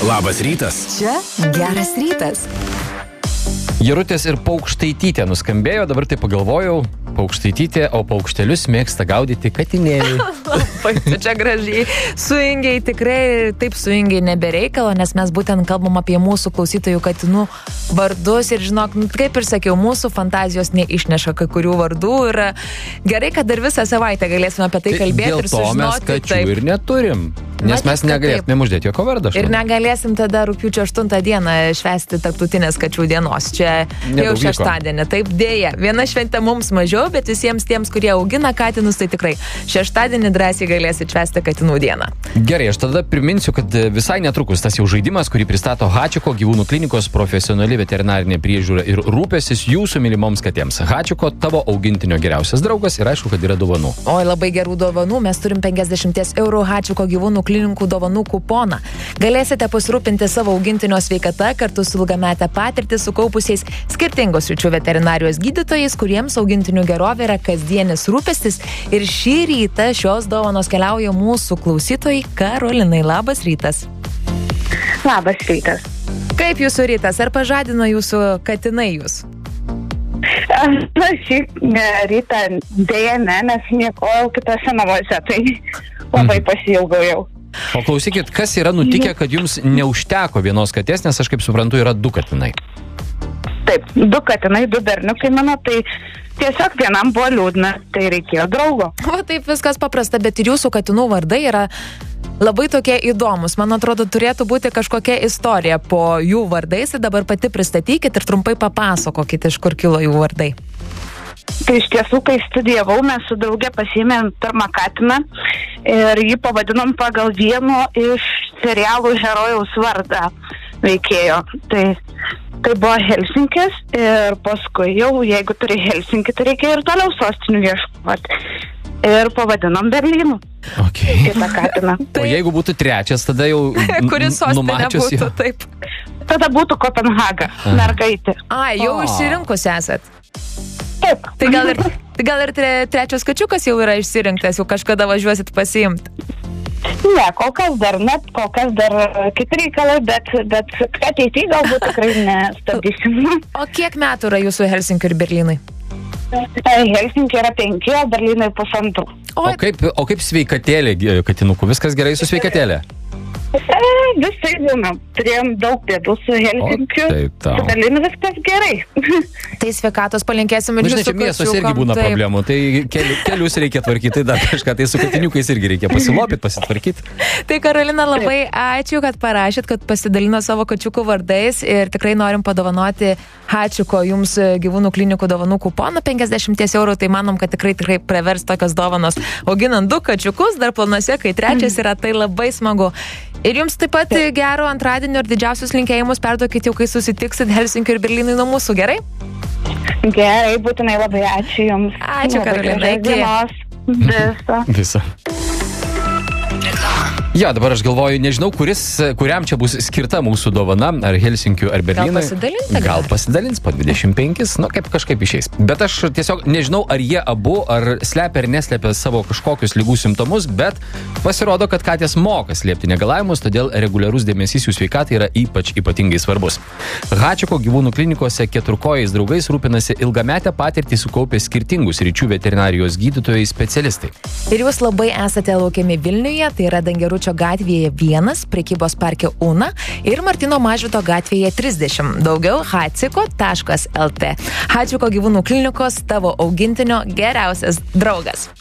Labas rytas. Čia geras rytas. Jarutės ir Paukštaitytė nuskambėjo, dabar tai pagalvojau, Paukštaitytė, o paukštelius mėgsta gaudyti katinėliai. Čia gražiai suingiai, tikrai taip suingiai nebereikalo, nes mes būtent kalbam apie mūsų klausytojų katinų vardus ir žinok, kaip ir sakiau, mūsų fantazijos neišneša kai kurių vardų ir gerai, kad dar visą savaitę galėsime apie tai kalbėti ir sužinoti. Dėl to mes kačių ir neturim, nes mes negalėsime uždėti jokio vardo. Ir negalėsim tada rugpjūčio 8 dieną švęsti tarptautinės kačių dienos. Čia jau šeštadienį. Taip, dėja, viena šventė mums mažiau, bet visiems tiems, kurie augina katinus, tai tikrai šeštadienį drąsiai galėsit švęsti katinų dieną. Gerai, aš tada priminsiu, kad visai netrukus tas jau žaidimas, kurį pristato Hačiko gyvūnų klinikos profesionali veterinarinė priežiūra ir rūpestis jūsų mylimoms katėms. Hačiko tavo augintinio geriausias draugas ir aišku, kad yra dovanų. Oi, labai gerų dovanų. Mes turim 50 € Hačiko gyvūnų klinikų dovanų kuponą. Galėsite pasirūpinti savo augintinio sveikata kartu su ilgamete patirtį sukaupusiais skirtingos sričių veterinarijos gydytojais, kuriems augintinių gerovė yra kasdienis rūpestis. Ir šį rytą šios dovanos keliauja mūsų klausytojai Karolinai. Labas rytas. Labas rytas. Kaip jūsų rytas? Ar pažadino jūsų katinai jūs? Na, šį rytą dėja ne, nes miegojau kitose namuose, tai labai pasiilgau jau. O klausykit, kas yra nutikę, kad jums neužteko vienos katės, nes aš kaip suprantu, yra 2 katinai. Taip, 2 katinai, 2 berniukai mano, tai tiesiog vienam buvo liūdna, tai reikėjo draugo. O taip viskas paprasta, bet ir jūsų katinų vardai yra labai tokie įdomus. Man atrodo, turėtų būti kažkokia istorija po jų vardais ir dabar pati pristatykit ir trumpai papasakokit, iš kur kilo jų vardai. Tai iš tiesų, kai studijavau, mes su drauge pasiėmėm pirmą katiną ir jį pavadinom pagal vieno iš serialų herojaus vardą veikėjo. Tai buvo Helsinkis ir paskui jau, jeigu turi Helsinkį, tai reikia ir toliau sostinių ieškoti. Ir pavadinom Berlynu. Okay. Kitą katiną. O jeigu būtų trečias, tada jau kuris sostinė būtų, jau. taip. Tada būtų Kopenhaga, mergaitė. Jau išsirinkus esat. Taip. Tai gal ir trečias kačiukas jau yra išsirinktas, jau kažkada važiuosit pasiimti. Ne, kol kas dar kiti reikalai, bet ateityje galbūt tikrai nestabdysim. O kiek metų yra jūsų Helsinkio ir Berlynai? Helsinkio yra 5, o Berlynai 1,5. O kaip sveikatėlė katinukų? Viskas gerai su sveikatėlė? Visai būna. Turėjom daug bėdų su Helsinkiu. Su Berlynu viskas gerai. Tai sveikatos palinkėsim ir jūsų kačiukam. Miestos irgi būna problemų. Tai kelius reikia tvarkyti, tai dar kažką. Tai su katiniukais irgi reikia pasilopyti, pasitvarkyti. Tai Karolina, labai ačiū, kad parašėt, kad pasidalino savo kačiukų vardais ir tikrai norim padovanoti Hačiko jums gyvūnų klinikų dovanų kuponą 50 €. Tai manom, kad tikrai pravers tokios dovanos. Auginant 2 kačiukus, dar planuose, kai trečias yra, tai labai smagu. Ir jums taip pat gero antradienio ir didžiausius linkėjimus perduokit jau, kai susitiksit Helsinkio ir Berlynui nuo mūsų, gerai? Gerai, būtinai labai ačiū jums. Ačiū, Karolina. Viso. Ja, dabar aš galvoju, nežinau, kuriam čia bus skirta mūsų dovana, ar Helsinkiui, ar Berlynui. Gal pasidalins po 25, kaip kažkaip išeis. Bet aš tiesiog nežinau, ar jie abu, ar slepia ar neslepia savo kažkokius ligų simptomus, bet pasirodo, kad katės moka slėpti negalavimus, todėl reguliarus dėmesys jų sveikatai yra ypatingai svarbus. Hačiko gyvūnų klinikose keturkojais draugais rūpinasi ilgametę patirtį sukaupę skirtingų sričių veterinarijos gydytojai specialistai. Ir jūs labai esate laukiami Vilniuje, tai yra Dangeručio gatvėje 1, prekybos parke Una ir Martyno Mažvydo gatvėje 30. Daugiau haciko.lt. Hačiko gyvūnų klinikos, tavo augintinio geriausias draugas.